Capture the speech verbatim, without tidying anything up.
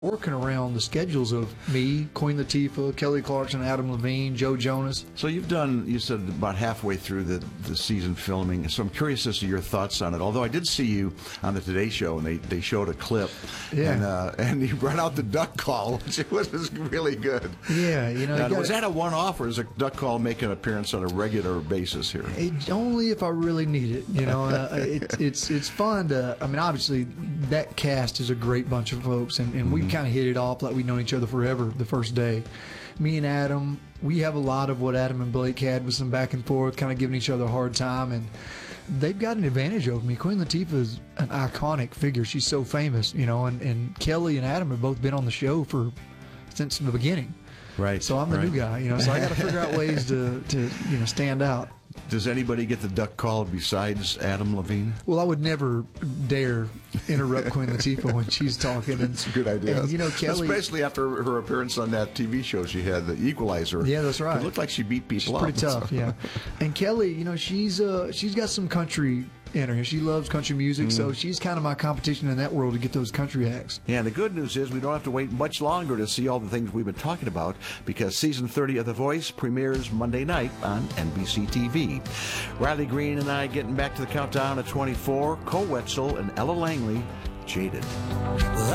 working around the schedules of me, Queen Latifah, Kelly Clarkson, Adam Levine, Joe Jonas. So you've done, you said, about halfway through the, the season filming. So I'm curious as to your thoughts on it. Although I did see you on the Today Show, and they, they showed a clip. Yeah. And, uh, and you brought out the duck call, which was really good. Yeah, you know. Now, you was gotta, that a one-off, or is a duck call make an appearance on a regular basis here? It, only if I really need it, you know. uh, it, it's it's fun to. I mean, obviously, that cast is a great bunch of folks, and, and we kind of hit it off like we've known each other forever. The first day, me and Adam, we have a lot of what Adam and Blake had with some back and forth, kind of giving each other a hard time, and they've got an advantage over me. Queen Latifah is an iconic figure; she's so famous, you know. And, and Kelly and Adam have both been on the show for since the beginning. Right. So I'm the right. new guy, you know. So I got to figure out ways to, to you know stand out. Does anybody get the duck call besides Adam Levine? Well, I would never dare interrupt Queen Latifah when she's talking. And, It's a good idea. And, you know, Kelly, especially after her appearance on that T V show she had, The Equalizer. Yeah, that's right. It looked like she beat people she's up. pretty tough, so. yeah. And Kelly, you know, she's uh, she's got some country in her. She loves country music, mm. so she's kind of my competition in that world to get those country acts. Yeah, and the good news is we don't have to wait much longer to see all the things we've been talking about, because season thirty of The Voice premieres Monday night on N B C T V. Riley Green and I getting back to the countdown at twenty-four. Cole Wetzel and Ella Langley, Jaded.